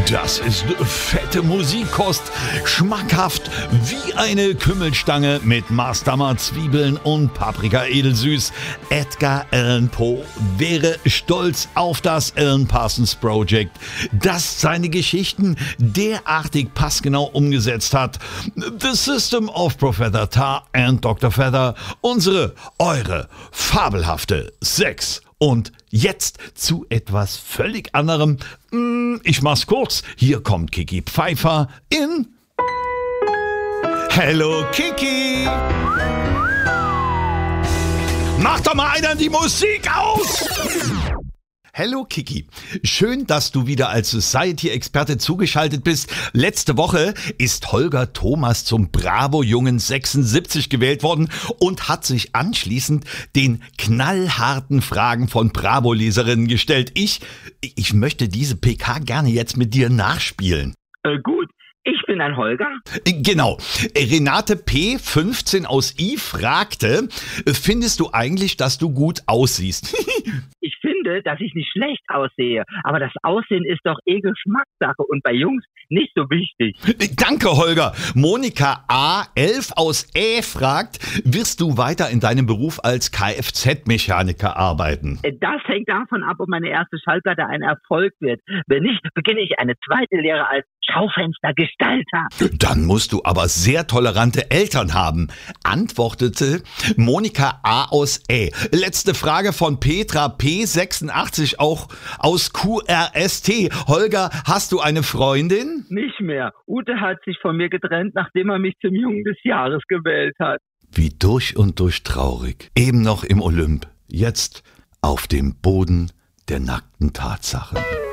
Das ist fette Musikkost, schmackhaft wie eine Kümmelstange mit Maßdammer, Zwiebeln und Paprika edelsüß. Edgar Allan Poe wäre stolz auf das Alan Parsons Project, das seine Geschichten derartig passgenau umgesetzt hat. The System of Professor Tar and Dr. Feather, eure fabelhafte 6. Und jetzt zu etwas völlig anderem. Ich mach's kurz. Hier kommt Kiki Pfeiffer in Hello Kiki. Mach doch mal einer die Musik aus! Hello Kiki, schön, dass du wieder als Society-Experte zugeschaltet bist. Letzte Woche ist Holger Thomas zum Bravo-Jungen 76 gewählt worden und hat sich anschließend den knallharten Fragen von Bravo-Leserinnen gestellt. Ich möchte diese PK gerne jetzt mit dir nachspielen. Gut. Ich bin ein Holger. Genau. Renate P. 15 aus I. fragte, findest du eigentlich, dass du gut aussiehst? Ich finde, dass ich nicht schlecht aussehe, aber das Aussehen ist doch Geschmackssache und bei Jungs nicht so wichtig. Danke, Holger. Monika A. 11 aus Ä. fragt, wirst du weiter in deinem Beruf als Kfz-Mechaniker arbeiten? Das hängt davon ab, ob meine erste Schallplatte ein Erfolg wird. Wenn nicht, beginne ich eine zweite Lehre als Schaufenstergestalter. Dann musst du aber sehr tolerante Eltern haben, antwortete Monika A. aus Ä. Letzte Frage von Petra P. 86, auch aus QRST. Holger, hast du eine Freundin? Nicht mehr. Ute hat sich von mir getrennt, nachdem er mich zum Jungen des Jahres gewählt hat. Wie durch und durch traurig. Eben noch im Olymp, jetzt auf dem Boden der nackten Tatsachen.